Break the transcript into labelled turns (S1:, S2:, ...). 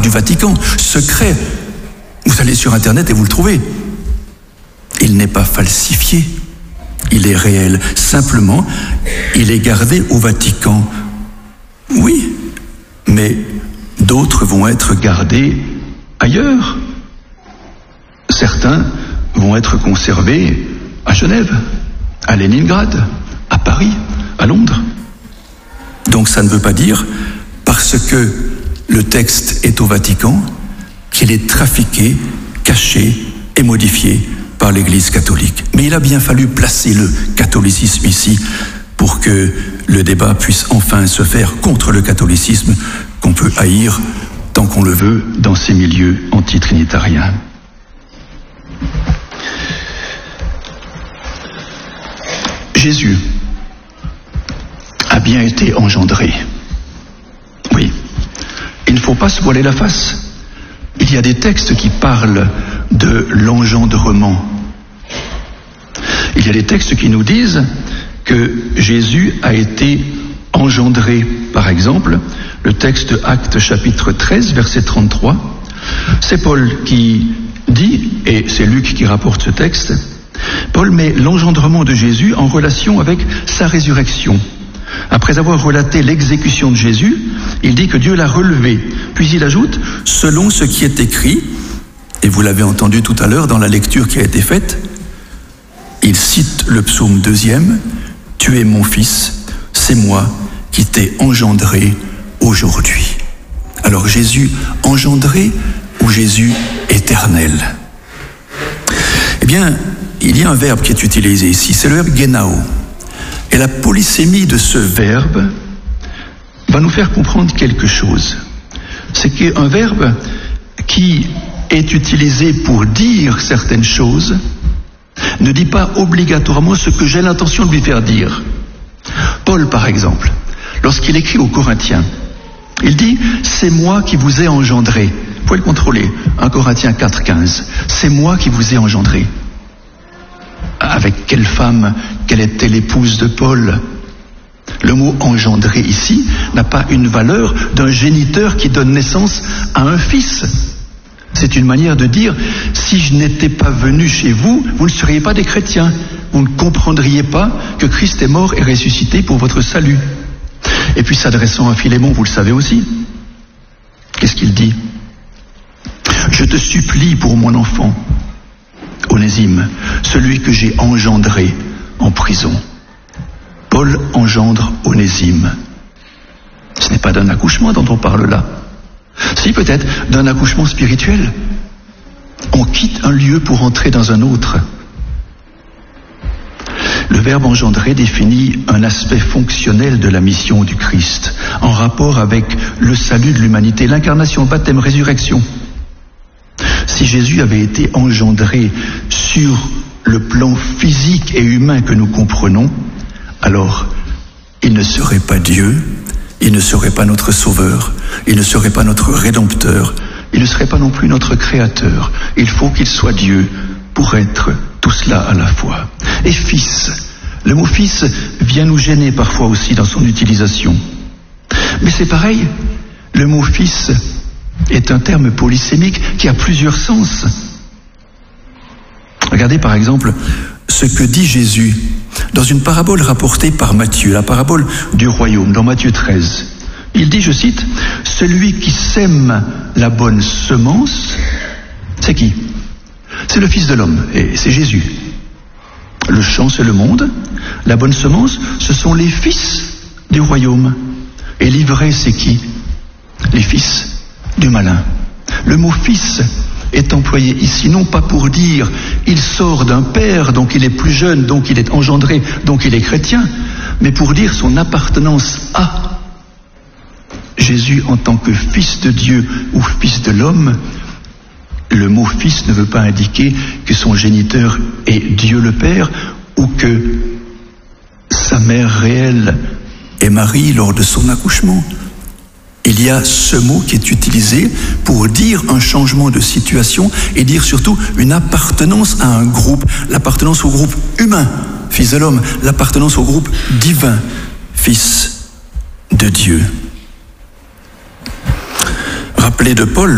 S1: du Vatican, secret. Vous allez sur Internet et vous le trouvez. Il n'est pas falsifié, il est réel. Simplement, il est gardé au Vatican. Oui, mais d'autres vont être gardés ailleurs. Certains vont être conservés à Genève, à Leningrad, à Paris, à Londres. Donc ça ne veut pas dire, parce que le texte est au Vatican, qu'il est trafiqué, caché et modifié par l'Église catholique. Mais il a bien fallu placer le catholicisme ici pour que le débat puisse enfin se faire contre le catholicisme qu'on peut haïr tant qu'on le veut dans ces milieux antitrinitariens. Jésus a bien été engendré. Oui, il ne faut pas se voiler la face. Il y a des textes qui parlent de l'engendrement. Il y a des textes qui nous disent que Jésus a été engendré. Par exemple, le texte Actes chapitre 13, verset 33, c'est Paul qui dit, et c'est Luc qui rapporte ce texte, Paul met l'engendrement de Jésus en relation avec sa résurrection. Après avoir relaté l'exécution de Jésus, il dit que Dieu l'a relevé. Puis il ajoute, selon ce qui est écrit, et vous l'avez entendu tout à l'heure dans la lecture qui a été faite, il cite le psaume 2e, « Tu es mon fils, c'est moi qui t'ai engendré aujourd'hui ». Alors Jésus engendré ou Jésus éternel? Eh bien, il y a un verbe qui est utilisé ici, c'est le verbe genao. Et la polysémie de ce verbe va nous faire comprendre quelque chose. C'est qu'un verbe qui est utilisé pour dire certaines choses ne dit pas obligatoirement ce que j'ai l'intention de lui faire dire. Paul, par exemple, lorsqu'il écrit aux Corinthiens, il dit « C'est moi qui vous ai engendré ». Vous pouvez le contrôler, 1 Corinthiens 4,15. « C'est moi qui vous ai engendré ». Avec quelle femme, quelle était l'épouse de Paul? Le mot « engendré » ici n'a pas une valeur d'un géniteur qui donne naissance à un fils. C'est une manière de dire « si je n'étais pas venu chez vous, vous ne seriez pas des chrétiens. Vous ne comprendriez pas que Christ est mort et ressuscité pour votre salut. » Et puis s'adressant à Philémon, vous le savez aussi, qu'est-ce qu'il dit? « Je te supplie pour mon enfant, Onésime, celui que j'ai engendré en prison. » Paul engendre Onésime. Ce n'est pas d'un accouchement dont on parle là. Si, peut-être d'un accouchement spirituel. On quitte un lieu pour entrer dans un autre. Le verbe engendrer définit un aspect fonctionnel de la mission du Christ, en rapport avec le salut de l'humanité, l'incarnation, baptême, résurrection. Si Jésus avait été engendré sur le plan physique et humain que nous comprenons, alors il ne serait pas Dieu, il ne serait pas notre Sauveur, il ne serait pas notre Rédempteur, il ne serait pas non plus notre Créateur. Il faut qu'il soit Dieu pour être tout cela à la fois. Et fils, le mot fils vient nous gêner parfois aussi dans son utilisation. Mais c'est pareil, le mot fils est un terme polysémique qui a plusieurs sens. Regardez par exemple ce que dit Jésus dans une parabole rapportée par Matthieu, la parabole du royaume, dans Matthieu 13. Il dit, je cite, « Celui qui sème la bonne semence, c'est qui? C'est le Fils de l'homme, et c'est Jésus. Le champ, c'est le monde. La bonne semence, ce sont les fils du royaume. Et l'ivraie, c'est qui? Les fils du malin. » Le mot « fils » est employé ici, non pas pour dire il sort d'un père, donc il est plus jeune, donc il est engendré, donc il est chrétien, mais pour dire son appartenance à Jésus en tant que fils de Dieu ou fils de l'homme. Le mot fils ne veut pas indiquer que son géniteur est Dieu le Père ou que sa mère réelle est Marie lors de son accouchement. Il y a ce mot qui est utilisé pour dire un changement de situation et dire surtout une appartenance à un groupe, l'appartenance au groupe humain, fils de l'homme, l'appartenance au groupe divin, fils de Dieu. Rappelez de Paul